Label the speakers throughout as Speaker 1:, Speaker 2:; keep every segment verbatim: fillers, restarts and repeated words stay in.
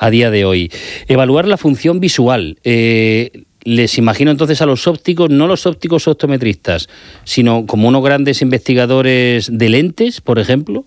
Speaker 1: a día de hoy. Evaluar la función visual. Eh, les imagino entonces a los ópticos, no los ópticos optometristas, sino como unos grandes investigadores de lentes, por ejemplo.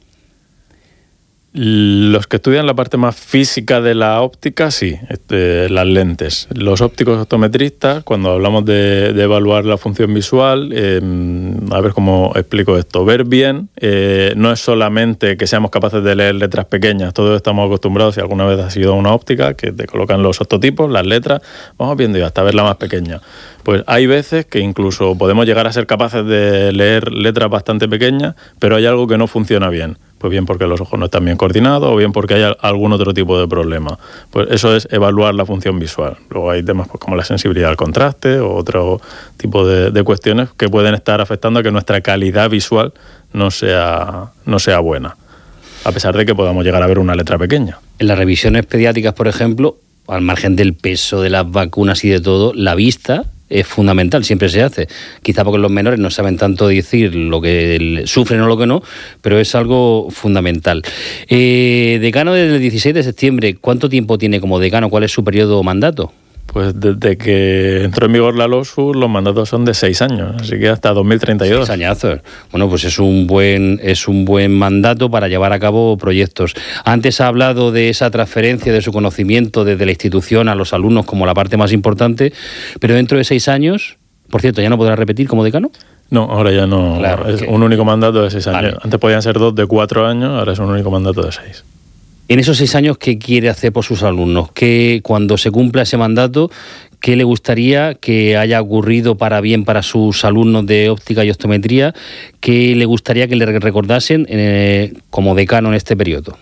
Speaker 2: Los que estudian la parte más física de la óptica, sí, este, las lentes. Los ópticos optometristas, cuando hablamos de, de evaluar la función visual, eh, a ver cómo explico esto. Ver bien eh, no es solamente que seamos capaces de leer letras pequeñas. Todos estamos acostumbrados, si alguna vez has ido a una óptica, que te colocan los octotipos, las letras, vamos viendo y hasta ver la más pequeña. Pues hay veces que incluso podemos llegar a ser capaces de leer letras bastante pequeñas, pero hay algo que no funciona bien. Pues bien porque los ojos no están bien coordinados o bien porque hay algún otro tipo de problema. Pues eso es evaluar la función visual. Luego hay temas pues, como la sensibilidad al contraste o otro tipo de, de cuestiones que pueden estar afectando a que nuestra calidad visual no sea, no sea buena, a pesar de que podamos llegar a ver una letra pequeña.
Speaker 1: En las revisiones pediátricas, por ejemplo, al margen del peso, de las vacunas y de todo, la vista es fundamental, siempre se hace. Quizá porque los menores no saben tanto decir lo que sufren o lo que no, pero es algo fundamental. Eh, decano desde el dieciséis de septiembre, ¿cuánto tiempo tiene como decano? ¿Cuál es su periodo o mandato?
Speaker 2: Pues desde que entró en vigor la LOSU, los mandatos son de seis años, así que hasta dos mil treinta y dos.
Speaker 1: Seis añazos. Bueno, pues es un buen es un buen mandato para llevar a cabo proyectos. Antes ha hablado de esa transferencia de su conocimiento desde la institución a los alumnos como la parte más importante, pero dentro de seis años, por cierto, ¿ya no podrá repetir como decano?
Speaker 2: No, ahora ya no. Claro, es que... un único mandato de seis años. Vale. Antes podían ser dos de cuatro años, ahora es un único mandato de seis.
Speaker 1: En esos seis años, ¿qué quiere hacer por sus alumnos? ¿Qué, cuando se cumpla ese mandato, qué le gustaría que haya ocurrido para bien para sus alumnos de óptica y optometría? ¿Qué le gustaría que le recordasen eh, como decano en este periodo?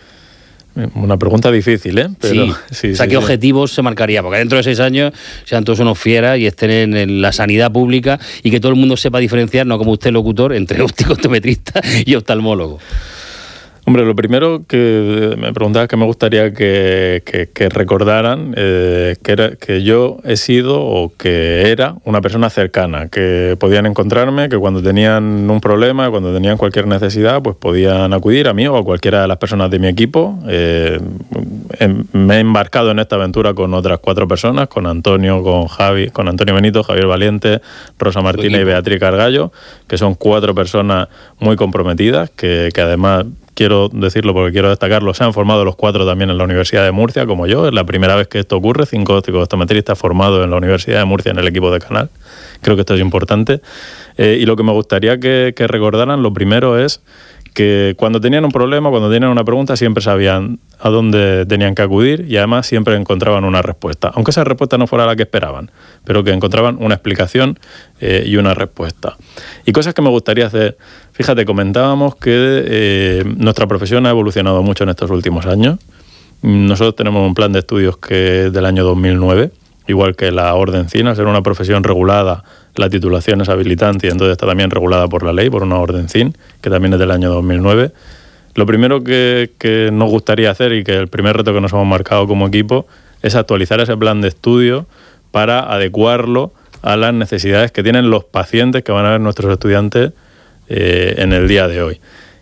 Speaker 2: Una pregunta difícil, ¿eh? Pero,
Speaker 1: sí.
Speaker 2: sí,
Speaker 1: o sea,
Speaker 2: sí,
Speaker 1: ¿qué
Speaker 2: sí.
Speaker 1: objetivos se marcaría? Porque dentro de seis años sean todos unos fieras y estén en, en la sanidad pública y que todo el mundo sepa diferenciar, no como usted, locutor, entre óptico, optometrista y oftalmólogo.
Speaker 2: Hombre, lo primero que me preguntaba que me gustaría que, que, que recordaran eh, que, era, que yo he sido o que era una persona cercana, que podían encontrarme, que cuando tenían un problema, cuando tenían cualquier necesidad, pues podían acudir a mí o a cualquiera de las personas de mi equipo. Eh, me he embarcado en esta aventura con otras cuatro personas, con Antonio, con Javi, con Antonio Benito, Javier Valiente, Rosa Martínez y Beatriz Cargallo, que son cuatro personas muy comprometidas, que, que además... Quiero decirlo porque quiero destacarlo, se han formado los cuatro también en la Universidad de Murcia, como yo. Es la primera vez que esto ocurre, cinco ópticos optometristas formados en la Universidad de Murcia en el equipo de Canal. Creo que esto es importante. Eh, y lo que me gustaría que, que recordaran, lo primero es que cuando tenían un problema, cuando tenían una pregunta, siempre sabían a dónde tenían que acudir y además siempre encontraban una respuesta. Aunque esa respuesta no fuera la que esperaban, pero que encontraban una explicación eh, y una respuesta. Y cosas que me gustaría hacer. Fíjate, comentábamos que eh, nuestra profesión ha evolucionado mucho en estos últimos años. Nosotros tenemos un plan de estudios que es del año dos mil nueve, igual que la Orden C I N, al ser una profesión regulada, la titulación es habilitante y entonces está también regulada por la ley, por una Orden C I N, que también es del año dos mil nueve. Lo primero que, que nos gustaría hacer y que el primer reto que nos hemos marcado como equipo es actualizar ese plan de estudio para adecuarlo a las necesidades que tienen los pacientes que van a ver nuestros estudiantes eh, en el día de hoy.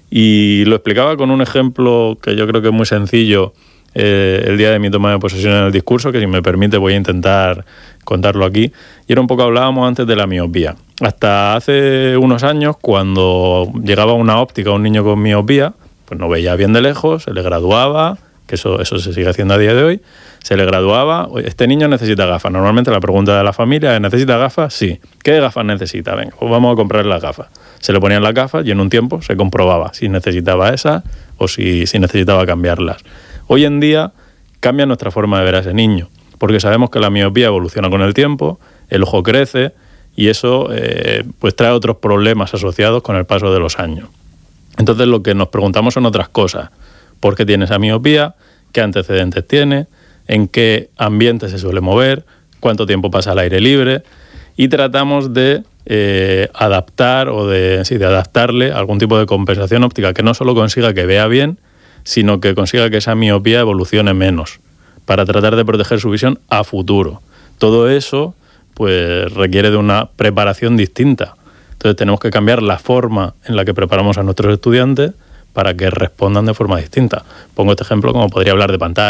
Speaker 2: Y lo explicaba con un ejemplo que yo creo que es muy sencillo eh, el día de mi toma de posesión en el discurso, que si me permite voy a intentar contarlo aquí. Y era un poco, hablábamos antes de la miopía. Hasta hace unos años, cuando llegaba una óptica a un niño con miopía, pues no veía bien de lejos, se le graduaba, que eso, eso se sigue haciendo a día de hoy, se le graduaba, este niño necesita gafas. Normalmente la pregunta de la familia es, ¿necesita gafas? Sí. ¿Qué gafas necesita? Venga, pues vamos a comprar las gafas. Se le ponían las gafas y en un tiempo se comprobaba si necesitaba esas o si, si necesitaba cambiarlas. Hoy en día cambia nuestra forma de ver a ese niño, porque sabemos que la miopía evoluciona con el tiempo, el ojo crece y eso eh, pues trae otros problemas asociados con el paso de los años. Entonces lo que nos preguntamos son otras cosas. ¿Por qué tiene esa miopía? ¿Qué antecedentes tiene? ¿En qué ambiente se suele mover? ¿Cuánto tiempo pasa al aire libre? Y tratamos de eh, adaptar o de, sí, de adaptarle algún tipo de compensación óptica que no solo consiga que vea bien, sino que consiga que esa miopía evolucione menos, para tratar de proteger su visión a futuro. Todo eso pues requiere de una preparación distinta. Entonces tenemos que cambiar la forma en la que preparamos a nuestros estudiantes para que respondan de forma distinta. Pongo este ejemplo como podría hablar de pantalla.